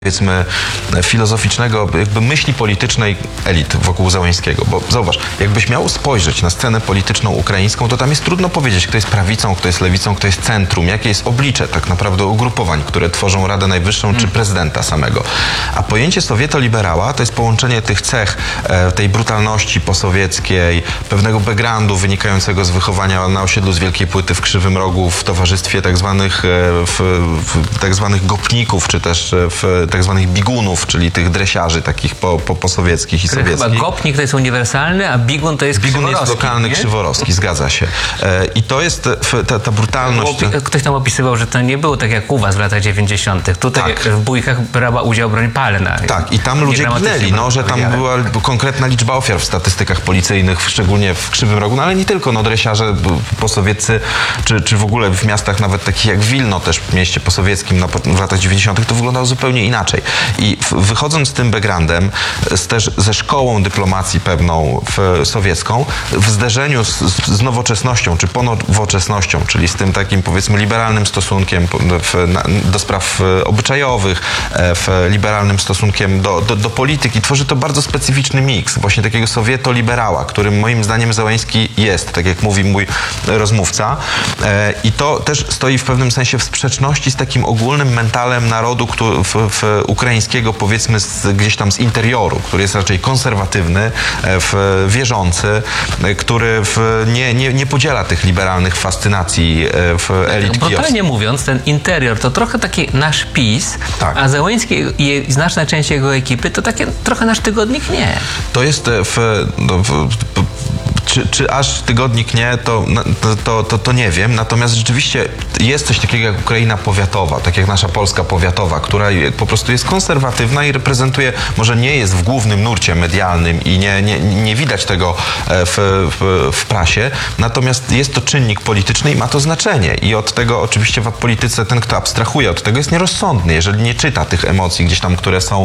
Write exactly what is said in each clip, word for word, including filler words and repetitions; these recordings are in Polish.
powiedzmy filozoficznego, jakby myśli politycznej elit wokół Załęskiego. Bo zauważ, jakbyś miał spojrzeć na scenę polityczną ukraińską, to tam jest trudno powiedzieć, kto jest prawicą, kto jest lewicą, kto jest centrum, jakie jest oblicze tak naprawdę ugrupowań, które tworzą Radę Najwyższą hmm. czy prezydenta samego. A pojęcie sowietoliberała to jest połączenie tych cech, e, tej brutalności posowieckiej, pewnego backgroundu wynikającego z wychowania na osiedlu z Wielkiej Płyty w Krzywym Rogu, w towarzystwie tak zwanych, e, w, w, tak zwanych gopników, czy też w tak zwanych bigunów, czyli tych dresiarzy takich po, po, posowieckich i sowieckich. Chyba gopnik to jest uniwersalny, a bigun to jest bigun krzyworowski. Bigun jest lokalny, nie? krzyworowski, zgadza się. E, I to jest ta, ta brutalność. Ktoś tam opisywał, że to nie było tak jak u was w latach dziewięćdziesiątych. Tutaj tak. w bójkach brała udział broń palna. Tak, i tam ludzie ginęli, no, że tam była konkretna liczba ofiar w statystykach policyjnych, szczególnie w Krzywym Rogu, no ale nie tylko, no dresiarze posowieccy, czy, czy w ogóle w miastach nawet takich jak Wilno, też w mieście posowieckim na, w latach dziewięćdziesiątych to wyglądało zupełnie inaczej. I wychodząc z tym backgroundem, z, też ze szkołą dyplomacji pewną w, sowiecką, w zderzeniu z, z nowoczesnością, czy ponowoczesnością, czyli z tym takim powiedzmy liberalnym stosunkiem w, na, do spraw obyczajowych, w liberalnym stosunkiem do, do, do polityki, tworzy to bardzo specyficzny miks właśnie takiego sowietoliberała, którym moim zdaniem Załęski jest, tak jak mówi mój rozmówca. I to też stoi w pewnym sensie w sprzeczności z takim ogólnym mentalem narodu, który w, w ukraińskiego, powiedzmy z, gdzieś tam z interioru, który jest raczej konserwatywny, w, wierzący, który w, nie, nie, nie podziela tych liberalnych fascynacji w elit kijowskiej. Brutalnie mówiąc, ten interior to trochę taki nasz PiS, tak. a Załęski i znaczna część jego ekipy to takie trochę nasz tygodnik nie. To jest w, no, w, w Czy, czy aż tygodnik nie, to, to, to, to nie wiem. Natomiast rzeczywiście jest coś takiego jak Ukraina powiatowa, tak jak nasza Polska powiatowa, która po prostu jest konserwatywna i reprezentuje, może nie jest w głównym nurcie medialnym i nie, nie, nie widać tego w, w, w prasie, natomiast jest to czynnik polityczny i ma to znaczenie. I od tego oczywiście w polityce ten, kto abstrahuje od tego, jest nierozsądny, jeżeli nie czyta tych emocji gdzieś tam, które są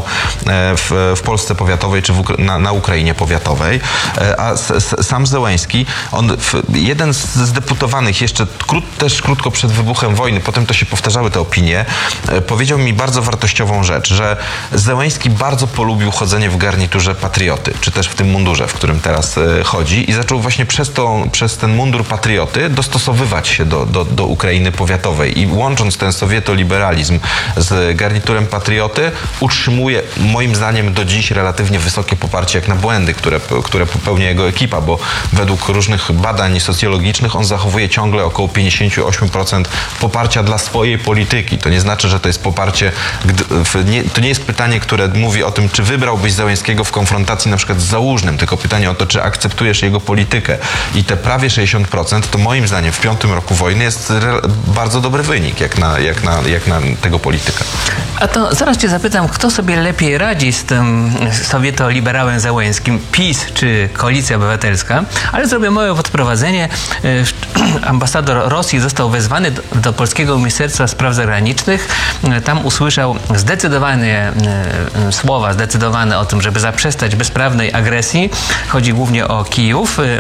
w, w Polsce powiatowej czy w, na, na Ukrainie powiatowej. A s, s, sam Załęski, on, jeden z, z deputowanych jeszcze krót, też krótko przed wybuchem wojny, potem to się powtarzały te opinie, powiedział mi bardzo wartościową rzecz, że Załęski bardzo polubił chodzenie w garniturze patrioty, czy też w tym mundurze, w którym teraz chodzi i zaczął właśnie przez, to, przez ten mundur patrioty dostosowywać się do, do, do Ukrainy powiatowej i łącząc ten sowietoliberalizm z garniturem patrioty, utrzymuje moim zdaniem do dziś relatywnie wysokie poparcie jak na błędy, które, które popełnia jego ekipa, bo według różnych badań socjologicznych on zachowuje ciągle około pięćdziesiąt osiem procent poparcia dla swojej polityki. To nie znaczy, że to jest poparcie, gdy, w, nie, to nie jest pytanie, które mówi o tym, czy wybrałbyś Załęskiego w konfrontacji na przykład z Załużnym, tylko pytanie o to, czy akceptujesz jego politykę. I te prawie sześćdziesiąt procent to moim zdaniem w piątym roku wojny jest bardzo dobry wynik, jak na, jak na, jak na tego polityka. A to zaraz cię zapytam, kto sobie lepiej radzi z tym sowietoliberałem Załęskim, PiS czy Koalicja Obywatelska? Ale zrobię małe odprowadzenie. Ambasador Rosji został wezwany do, do polskiego Ministerstwa Spraw Zagranicznych. Tam usłyszał zdecydowane e, słowa, zdecydowane o tym, żeby zaprzestać bezprawnej agresji. Chodzi głównie o Kijów. E,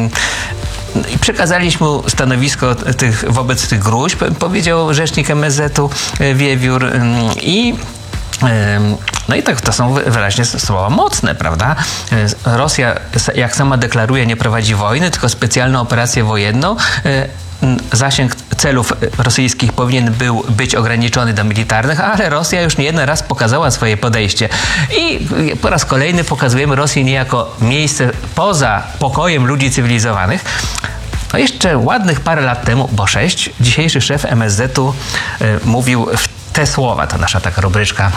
I przekazaliśmy mu stanowisko tych, wobec tych gruźb, powiedział rzecznik M S Z-u Wiewiór. I no i tak, to są wyraźnie słowa mocne, prawda? Rosja, jak sama deklaruje, nie prowadzi wojny, tylko specjalną operację wojenną. Zasięg celów rosyjskich powinien był być ograniczony do militarnych, ale Rosja już nie jeden raz pokazała swoje podejście. I po raz kolejny pokazujemy Rosję nie jako miejsce poza pokojem ludzi cywilizowanych. No jeszcze ładnych parę lat temu, bo sześć, dzisiejszy szef M S Z-u y, mówił w te słowa, to nasza taka rubryczka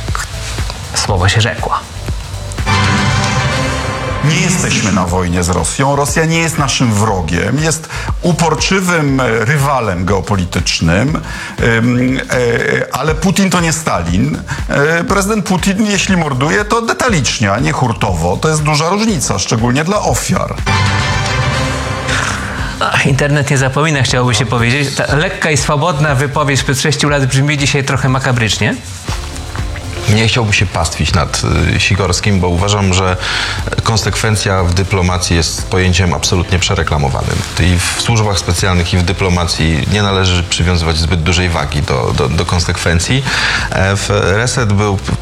Słowo się rzekło. Nie jesteśmy na wojnie z Rosją. Rosja nie jest naszym wrogiem. Jest uporczywym rywalem geopolitycznym, ale Putin to nie Stalin. Prezydent Putin, jeśli morduje, to detalicznie, a nie hurtowo. To jest duża różnica, szczególnie dla ofiar. Ach, internet nie zapomina, chciałoby się powiedzieć. Ta lekka i swobodna wypowiedź sprzed sześciu lat brzmi dzisiaj trochę makabrycznie. Nie chciałbym się pastwić nad y, Sikorskim, bo uważam, że konsekwencja w dyplomacji jest pojęciem absolutnie przereklamowanym. I w służbach specjalnych, i w dyplomacji nie należy przywiązywać zbyt dużej wagi do, do, do konsekwencji. E, w Reset był